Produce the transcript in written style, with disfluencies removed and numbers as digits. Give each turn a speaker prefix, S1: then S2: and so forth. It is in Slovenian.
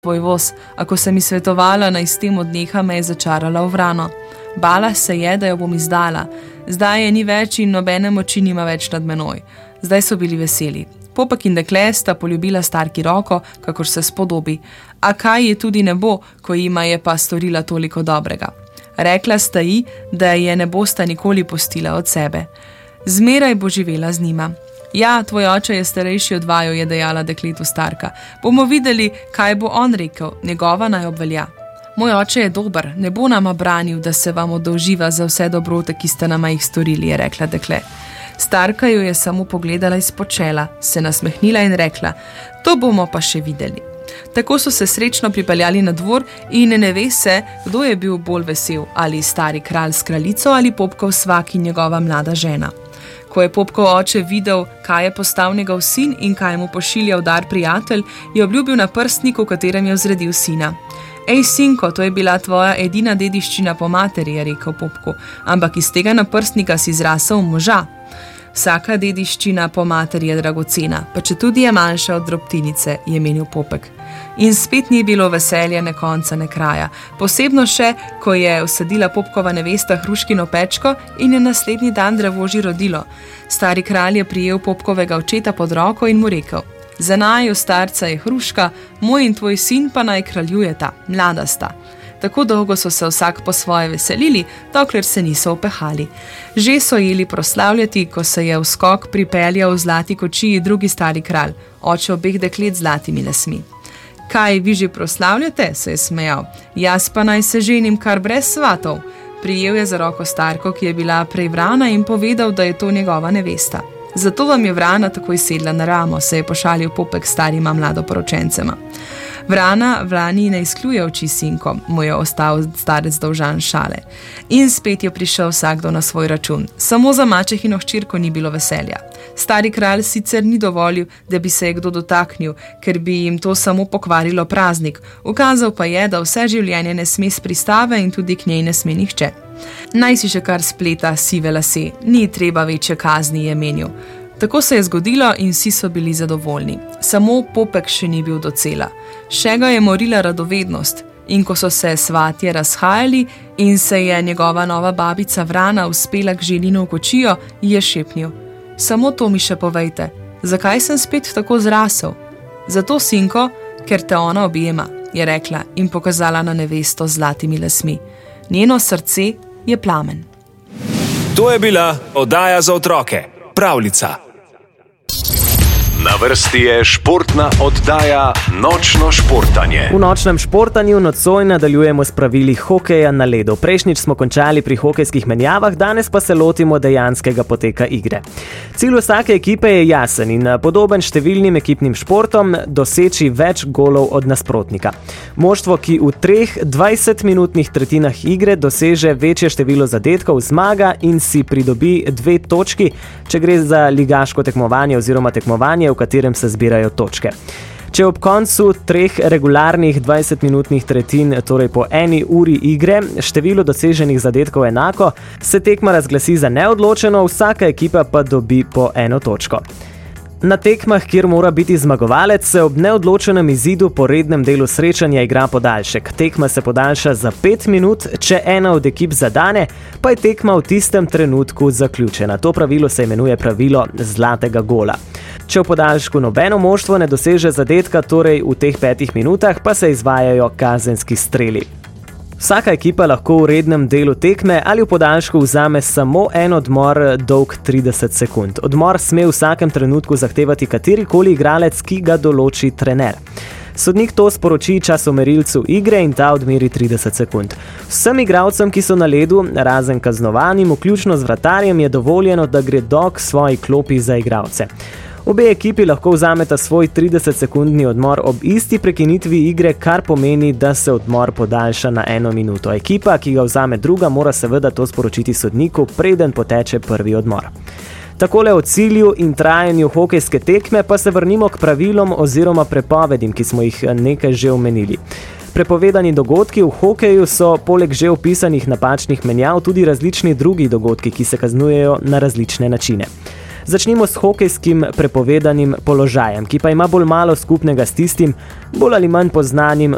S1: tvoj voz, ako sem ji svetovala, naj s tem odneha, me je začarala v vrano. Bala se je, da jo bom izdala. Zdaj je ni več in nobene moči nima več nad menoj. Zdaj so bili veseli. Popek in dekle sta poljubila starki roko, kakor se spodobi. A kaj je tudi ne bo, ko jima je pa storila toliko dobrega. Rekla sta ji, da je ne bosta nikoli pustila od sebe. Zmeraj bo živela z njima. Ja, tvoj oče je starejši od vaju, je dejala dekletu starka. Bomo videli, kaj bo on rekel, njegova naj obvelja. Moj oče je dober, ne bo nama branil, da se vam oddolživa za vse dobrote, ki ste nama jih storili, je rekla dekle. Starka jo je samo pogledala izpod čela, se nasmehnila in rekla, to bomo pa še videli. Tako so se srečno pripeljali na dvor in ne ve se, kdo je bil bolj vesel, ali stari kralj s kraljico ali Popkov svak in njegova mlada žena. Ko je Popkov oče videl, kaj je postal njegov sin in kaj mu pošilja v dar prijatelj, je obljubil na prstnik, v katerem je vzredil sina. Ej, sinko, to je bila tvoja edina dediščina po materi, je rekel Popku, ampak iz tega naprstnika si zrasel moža. Vsaka dediščina po materi je dragocena, pa če tudi je manjša od drobtinice, je menil Popek. In spet ni bilo veselja ne konca ne kraja, posebno še, ko je usadila Popkova nevesta hruškino pečko in je naslednji dan drevo že rodilo. Stari kralj je prijel Popkovega očeta pod roko in mu rekel, za naju starca je hruška, moj in tvoj sin pa naj kraljujeta, mlada sta. Tako dolgo so se vsak po svoje veselili, dokler se niso opehali. Že so jeli proslavljati, ko se je v skok pripeljal v zlati kočiji drugi stari kralj, oče obeh deklet z zlatimi lasmi. Kaj, vi že proslavljate, se je smejal, jaz pa naj se ženim kar brez svatov. Prijel je za roko starko, ki je bila prej vrana, in povedal, da je to njegova nevesta. Zato vam je vrana takoj sedla na ramo, se je pošalil Popek starima mladoporočencema. Vrana vrani ne izkljuje oči, sinko, mu je ostal starec dolžan šale. In spet je prišel vsakdo na svoj račun. Samo za mačehino hčerko ni bilo veselja. Stari kralj sicer ni dovolil, da bi se je kdo dotaknil, ker bi jim to samo pokvarilo praznik. Ukazal pa je, da vse življenje ne sme s pristave in tudi k njej ne sme nihče. Naj si še kar spleta sive lase, ni treba večje kazni, je menil. Tako se je zgodilo in vsi so bili zadovoljni. Samo Popek še ni bil docela. Še ga je morila radovednost in ko so se svatje razhajali in se je njegova nova babica Vrana uspela k Želinu v kočijo, je šepnil. Samo to mi še povejte, zakaj sem spet tako zrasel? Zato, sinko, ker te ona objema, je rekla in pokazala na nevesto z zlatimi lasmi. Njeno srce je plamen.
S2: To je bila oddaja za otroke, Pravljica. Na vrsti je športna oddaja Nočno športanje.
S3: V nočnem športanju nocoj nadaljujemo s pravili hokeja na ledu. Prejšnjič smo končali pri hokejskih menjavah, danes pa se lotimo dejanskega poteka igre. Cilj vsake ekipe je jasen in podoben številnim ekipnim športom doseči več golov od nasprotnika. Moštvo, ki v 3 20-minutnih tretjinah igre doseže večje število zadetkov, zmaga in si pridobi 2 točki, če gre za ligaško tekmovanje oziroma tekmovanje, v katerem se zbirajo točke. Če ob koncu 3 regularnih 20-minutnih tretjin, torej po 1 uri igre, število doseženih zadetkov enako, se tekma razglasi za neodločeno, vsaka ekipa pa dobi po 1 točko. Na tekmah, kjer mora biti zmagovalec, se ob neodločenem izidu po rednem delu srečanja igra podaljšek. Tekma se podaljša za 5 minut, če ena od ekip zadane, pa je tekma v tistem trenutku zaključena. To pravilo se imenuje pravilo zlatega gola. Če v podaljšku nobeno moštvo ne doseže zadetka, torej v teh 5 minutah, pa se izvajajo kazenski streli. Vsaka ekipa lahko v rednem delu tekme ali v podaljšku vzame samo en odmor dolg 30 sekund. Odmor sme v vsakem trenutku zahtevati katerikoli igralec, ki ga določi trener. Sodnik to sporoči časomerilcu igre in ta odmeri 30 sekund. Vsem igralcem, ki so na ledu, razen kaznovanim, vključno z vratarjem, je dovoljeno, da gredo k svoji klopi za igralce. Obe ekipi lahko vzameta svoj 30-sekundni odmor ob isti prekinitvi igre, kar pomeni, da se odmor podaljša na 1 minuto. Ekipa, ki ga vzame druga, mora seveda to sporočiti sodniku, preden poteče prvi odmor. Takole o cilju in trajanju hokejske tekme pa se vrnimo k pravilom oziroma prepovedim, ki smo jih nekaj že omenili. Prepovedani dogodki v hokeju so poleg že opisanih napačnih menjav tudi različni drugi dogodki, ki se kaznujejo na različne načine. Začnimo s hokejskim prepovedanim položajem, ki pa ima bolj malo skupnega s tistim, bolj ali manj poznanim